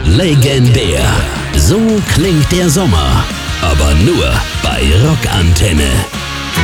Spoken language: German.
Legendär. So klingt der Sommer. Aber nur bei Rockantenne.